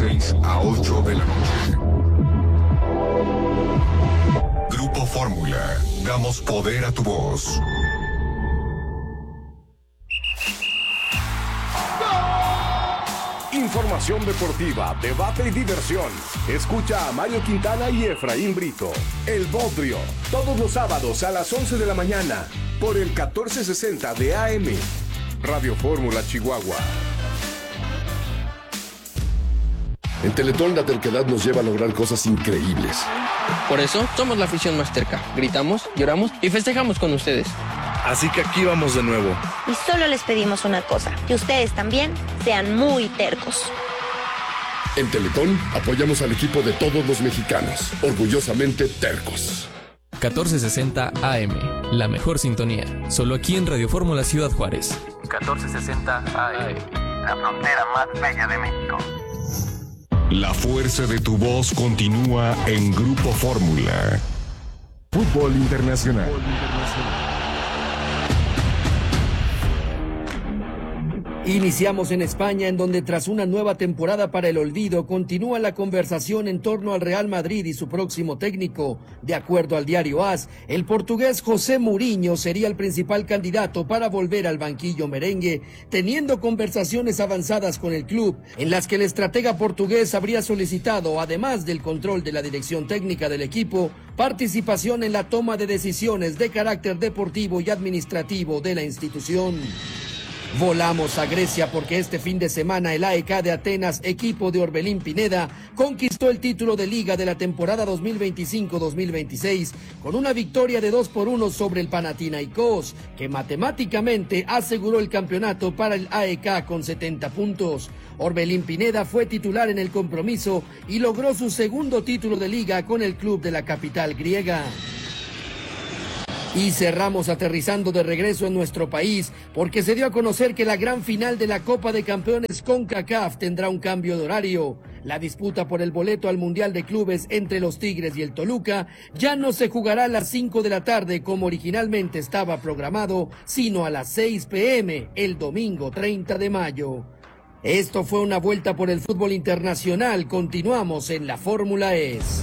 6 a 8 de la noche. Grupo Fórmula. Damos poder a tu voz. Información deportiva, debate y diversión. Escucha a Mario Quintana y Efraín Brito. El Bodrio, todos los sábados a las 11 de la mañana, por el 1460 de AM. Radio Fórmula Chihuahua. En Teletón la terquedad nos lleva a lograr cosas increíbles. Por eso somos la afición más terca. Gritamos, lloramos y festejamos con ustedes. Así que aquí vamos de nuevo. Y solo les pedimos una cosa, que ustedes también sean muy tercos. En Teletón apoyamos al equipo de todos los mexicanos, orgullosamente tercos. 1460 AM, la mejor sintonía, solo aquí en Radio Fórmula Ciudad Juárez. 1460 AM, la frontera más bella de México. La fuerza de tu voz continúa en Grupo Fórmula. Fútbol Internacional. Iniciamos en España, en donde tras una nueva temporada para el olvido, continúa la conversación en torno al Real Madrid y su próximo técnico. De acuerdo al diario AS, el portugués José Mourinho sería el principal candidato para volver al banquillo merengue, teniendo conversaciones avanzadas con el club, en las que el estratega portugués habría solicitado, además del control de la dirección técnica del equipo, participación en la toma de decisiones de carácter deportivo y administrativo de la institución. Volamos a Grecia porque este fin de semana el AEK de Atenas, equipo de Orbelín Pineda, conquistó el título de liga de la temporada 2025-2026 con una victoria de 2-1 sobre el Panathinaikos, que matemáticamente aseguró el campeonato para el AEK con 70 puntos. Orbelín Pineda fue titular en el compromiso y logró su segundo título de liga con el club de la capital griega. Y cerramos aterrizando de regreso en nuestro país porque se dio a conocer que la gran final de la Copa de Campeones CONCACAF tendrá un cambio de horario. La disputa por el boleto al Mundial de Clubes entre los Tigres y el Toluca ya no se jugará a las 5 de la tarde como originalmente estaba programado, sino a las 6 p.m. el domingo 30 de mayo. Esto fue una vuelta por el fútbol internacional. Continuamos en la Fórmula ES.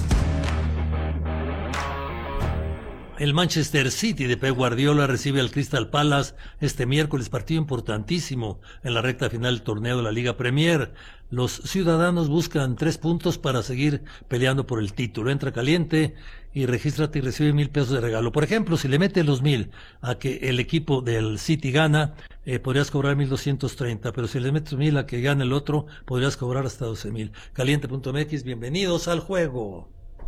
El Manchester City de Pep Guardiola recibe al Crystal Palace este miércoles, partido importantísimo en la recta final del torneo de la Liga Premier. Los ciudadanos buscan 3 puntos para seguir peleando por el título. Entra caliente y regístrate y recibe 1,000 pesos de regalo. Por ejemplo, si le metes los 1,000 a que el equipo del City gana, podrías cobrar 1,230, pero si le metes 1,000 a que gane el otro, podrías cobrar hasta 12,000. Caliente.mx, bienvenidos al juego.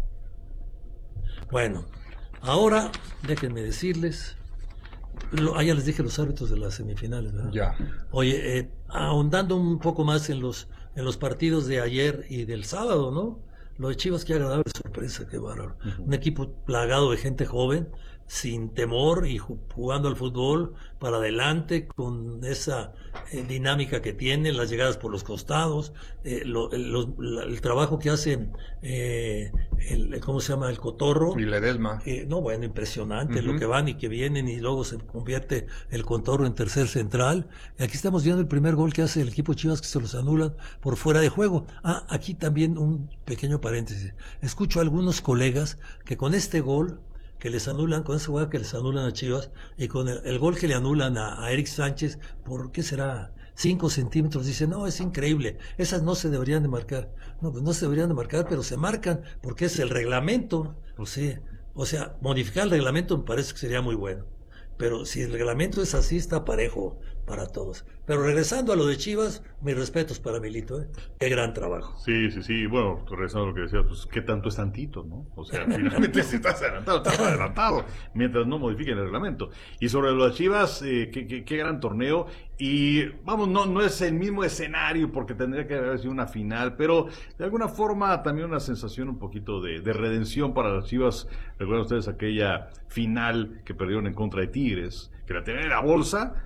Bueno, ahora, déjenme decirles, ya les dije los árbitros de las semifinales, ¿verdad? Ya. Oye, ahondando un poco más en los partidos de ayer y del sábado, ¿no? Lo de Chivas, qué agradable sorpresa, qué bárbaro. Un equipo plagado de gente joven, sin temor y jugando al fútbol para adelante con esa dinámica que tiene, las llegadas por los costados, el trabajo que hacen ¿cómo se llama? El Cotorro y Ledesma. No, bueno, impresionante lo que van y que vienen y luego se convierte el Cotorro en tercer central. Aquí estamos viendo el primer gol que hace el equipo Chivas, que se los anulan por fuera de juego. Aquí también un pequeño paréntesis. Escucho a algunos colegas que con este gol que les anulan, con esa jugada que les anulan a Chivas, y con el gol que le anulan a Eric Sánchez, ¿por qué será? 5 centímetros, dicen, no, es increíble, esas no se deberían de marcar. No, pues no se deberían de marcar, pero se marcan, porque es el reglamento. O sea, modificar el reglamento me parece que sería muy bueno. Pero si el reglamento es así, está parejo para todos. Pero regresando a lo de Chivas, mis respetos para Milito, qué gran trabajo. Sí, bueno, regresando a lo que decías, pues qué tanto es tantito, ¿no? O sea, finalmente si estás adelantado, mientras no modifiquen el reglamento. Y sobre lo de Chivas, qué gran torneo, y vamos, no es el mismo escenario, porque tendría que haber sido una final, pero de alguna forma también una sensación un poquito de redención para las Chivas. Recuerdan ustedes aquella final que perdieron en contra de Tigres, que la tenían en la bolsa,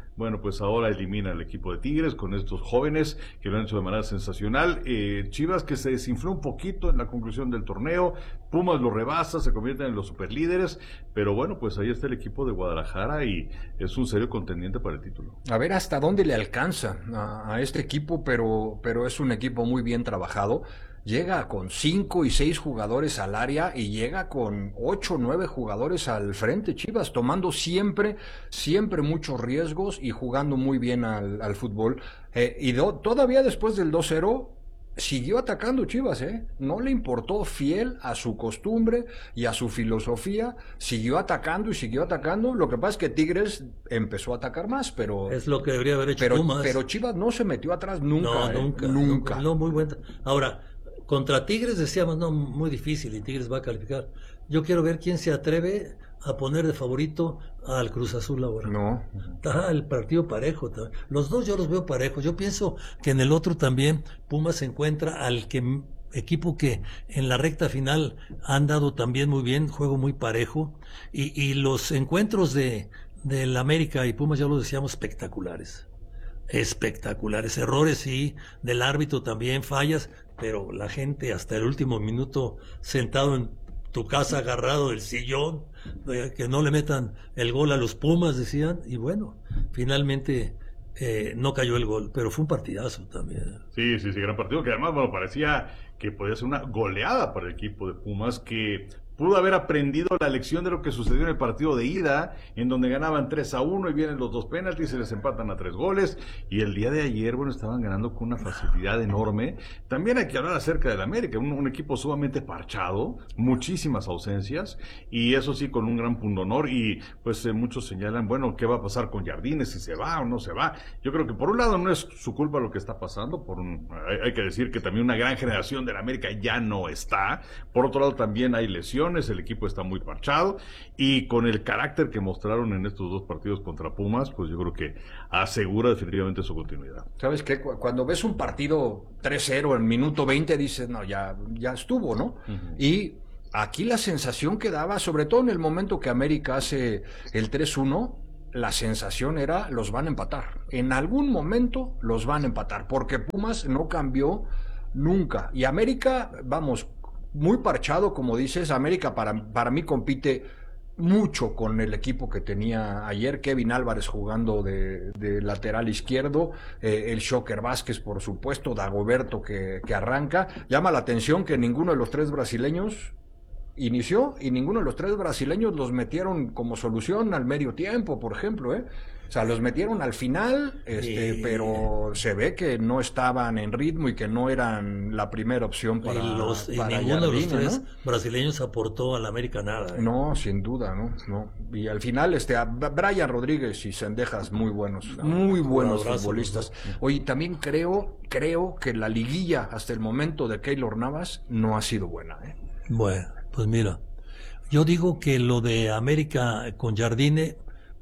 bueno, pues ahora elimina al equipo de Tigres con estos jóvenes que lo han hecho de manera sensacional. Chivas que se desinfló un poquito en la conclusión del torneo, Pumas lo rebasa, se convierten en los superlíderes, pero bueno, pues ahí está el equipo de Guadalajara y es un serio contendiente para el título. A ver hasta dónde le alcanza a este equipo, pero es un equipo muy bien trabajado. Llega con 5 y 6 jugadores al área y llega con 8 o 9 jugadores al frente, Chivas, tomando siempre muchos riesgos y jugando muy bien al fútbol. Todavía después del 2-0 siguió atacando Chivas, no le importó, fiel a su costumbre y a su filosofía, siguió atacando. Lo que pasa es que Tigres empezó a atacar más, pero es lo que debería haber hecho Pumas. Pero Chivas no se metió atrás nunca. Nunca. No, muy bueno. Ahora, contra Tigres decíamos, no, muy difícil y Tigres va a calificar. Yo quiero ver quién se atreve a poner de favorito al Cruz Azul ahora. No. Está el partido parejo. Los dos yo los veo parejos. Yo pienso que en el otro también Pumas se encuentra al equipo que en la recta final han dado también muy bien, juego muy parejo. Y los encuentros del América y Pumas, ya lo decíamos, espectaculares. Errores sí, del árbitro también, fallas, pero la gente hasta el último minuto sentado en tu casa agarrado del sillón, que no le metan el gol a los Pumas, decían, y bueno, finalmente no cayó el gol, pero fue un partidazo también. Sí, gran partido, que además, bueno, parecía que podía ser una goleada para el equipo de Pumas, que pudo haber aprendido la lección de lo que sucedió en el partido de ida, en donde ganaban 3-1 y vienen los 2 penaltis, se les empatan a 3 goles, y el día de ayer, bueno, estaban ganando con una facilidad enorme. También hay que hablar acerca del América, un equipo sumamente parchado, muchísimas ausencias, y eso sí, con un gran pundonor, y pues muchos señalan, bueno, ¿qué va a pasar con Jardines, si se va o no se va? Yo creo que por un lado no es su culpa lo que está pasando, hay que decir que también una gran generación del América ya no está, por otro lado también hay lesiones, el equipo está muy parchado y con el carácter que mostraron en estos 2 partidos contra Pumas, pues yo creo que asegura definitivamente su continuidad. ¿Sabes qué? Cuando ves un partido 3-0 en minuto 20 dices, no, ya estuvo, ¿no? Uh-huh. Y aquí la sensación que daba, sobre todo en el momento que América hace el 3-1, la sensación era, los van a empatar. En algún momento los van a empatar, porque Pumas no cambió nunca. Y América, vamos, muy parchado, como dices. América para mí compite mucho con el equipo que tenía ayer. Kevin Álvarez jugando de lateral izquierdo, el Shocker Vázquez, por supuesto, Dagoberto que arranca. Llama la atención que ninguno de los 3 brasileños inició y ninguno de los 3 brasileños los metieron como solución al medio tiempo, por ejemplo, O sea, los metieron al final, pero se ve que no estaban en ritmo y que no eran la primera opción para ninguno Jardine, de los 3 ¿no? brasileños aportó a la América nada. No, sin duda, no. Y al final, a Brian Rodríguez y Cendejas, muy buenos futbolistas. ¿No? Oye, también creo que la liguilla hasta el momento de Keylor Navas no ha sido buena, Bueno, pues mira, yo digo que lo de América con Jardine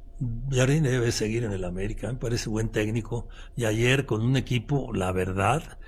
debe seguir en el América, me parece buen técnico, y ayer con un equipo, la verdad,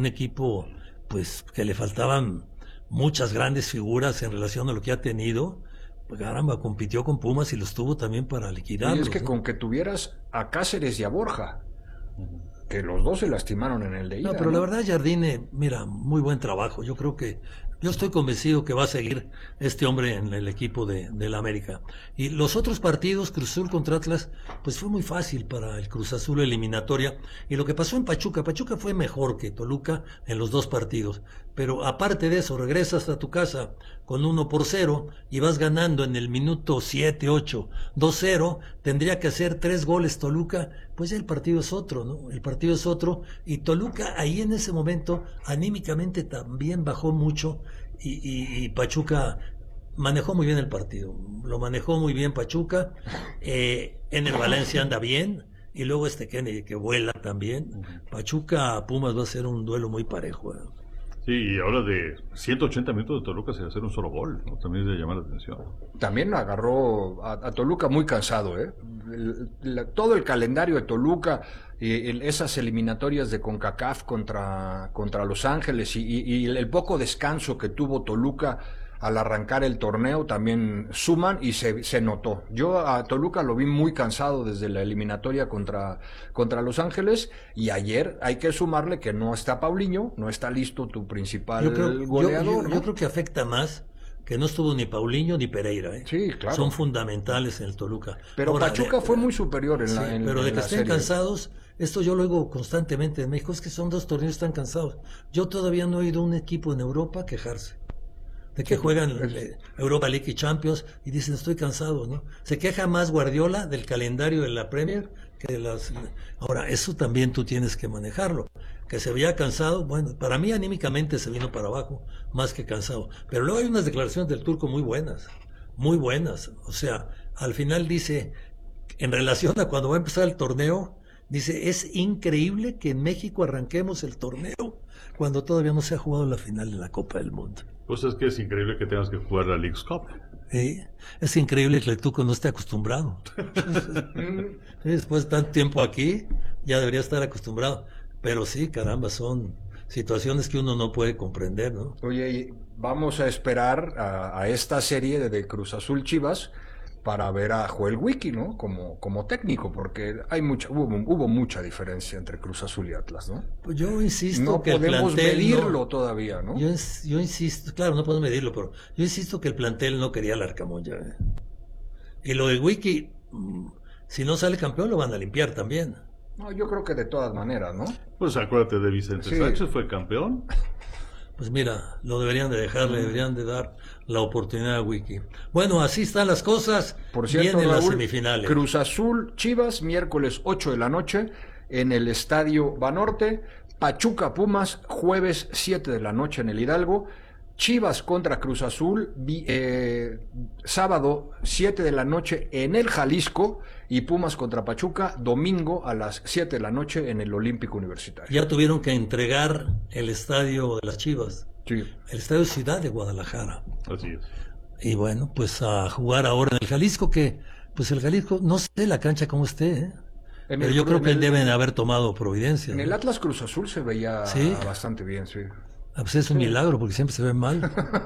pues que le faltaban muchas grandes figuras en relación a lo que ha tenido, pues caramba, compitió con Pumas y los tuvo también para liquidarlos. Y es que con que tuvieras a Cáceres y a Borja, que los 2 se lastimaron en el de ida. No, pero la verdad, Jardine, mira, muy buen trabajo. Yo estoy convencido que va a seguir este hombre en el equipo del América. Y los otros partidos, Cruz Azul contra Atlas, pues fue muy fácil para el Cruz Azul eliminatoria. Y lo que pasó en Pachuca fue mejor que Toluca en los 2 partidos. Pero aparte de eso, regresas a tu casa con 1-0 y vas ganando en el minuto 7, 8, 2-0, tendría que hacer 3 goles Toluca, pues el partido es otro, ¿no? El partido es otro, y Toluca ahí en ese momento anímicamente también bajó mucho, y Pachuca manejó muy bien el partido, lo manejó muy bien Pachuca, en el Valencia anda bien, y luego Kennedy que vuela también. Pachuca Pumas va a ser un duelo muy parejo, Sí, y ahora de 180 minutos de Toluca se hace un solo gol, ¿no? También es de llamar la atención. También agarró a Toluca muy cansado, todo el calendario de Toluca, esas eliminatorias de CONCACAF contra Los Ángeles y el poco descanso que tuvo Toluca al arrancar el torneo también suman y se notó. Yo a Toluca lo vi muy cansado desde la eliminatoria contra Los Ángeles, y ayer hay que sumarle que no está Paulinho, no está listo tu principal goleador. Yo creo que afecta más que no estuvo ni Paulinho ni Pereira. Sí, claro. Son fundamentales en el Toluca. Pero ahora, Pachuca fue muy superior en la pero de en que la estén serie. cansados, esto yo lo digo constantemente en México, es que son 2 torneos tan cansados. Yo todavía no he oído un equipo en Europa quejarse de que juegan Europa League y Champions y dicen estoy cansado, ¿no? Se queja más Guardiola del calendario de la Premier que de las... Ahora, eso también tú tienes que manejarlo. Que se veía cansado, bueno, para mí anímicamente se vino para abajo, más que cansado. Pero luego hay unas declaraciones del Turco muy buenas. O sea, al final dice, en relación a cuando va a empezar el torneo, dice, es increíble que en México arranquemos el torneo cuando todavía no se ha jugado la final de la Copa del Mundo. Pues es que es increíble que tengas que jugar la Leagues Cup. Sí, es increíble que el Tuco no esté acostumbrado. Después de tanto tiempo aquí, ya debería estar acostumbrado. Pero sí, caramba, son situaciones que uno no puede comprender, ¿no? Oye, vamos a esperar a esta serie de Cruz Azul Chivas para ver a Joel Wiki, ¿no? Como técnico, porque hubo mucha diferencia entre Cruz Azul y Atlas, ¿no? Pues yo insisto no que el plantel... No podemos medirlo todavía, ¿no? Yo insisto, claro, no podemos medirlo, pero yo insisto que el plantel no quería al Arcamón ya. Y lo de Wiki, si no sale campeón, lo van a limpiar también. No, yo creo que de todas maneras, ¿no? Pues acuérdate de Vicente Sánchez, fue campeón. Pues mira, lo deberían de dejar, le deberían de dar la oportunidad a Wiki. Bueno, así están las cosas. Por cierto, vienen Raúl, las semifinales. Cruz Azul Chivas, miércoles 8 de la noche en el Estadio Banorte. Pachuca Pumas, jueves 7 de la noche en el Hidalgo. Chivas contra Cruz Azul, sábado 7 de la noche en el Jalisco, y Pumas contra Pachuca, domingo a las 7 de la noche en el Olímpico Universitario. Ya tuvieron que entregar el estadio de las Chivas, sí. El estadio Ciudad de Guadalajara. Así es. Y bueno, pues a jugar ahora en el Jalisco, que pues el Jalisco, no sé la cancha cómo esté, pero yo creo que deben haber tomado providencia. En ¿no? El Atlas Cruz Azul se veía bastante bien, sí. Pues es un milagro porque siempre se ve mal.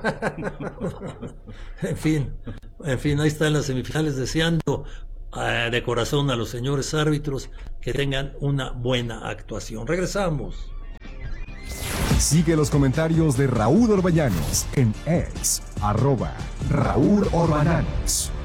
En fin, ahí están las semifinales, deseando de corazón a los señores árbitros que tengan una buena actuación. Regresamos. Sigue los comentarios de Raúl Orbañanos en X, @Raúl Orbañanos.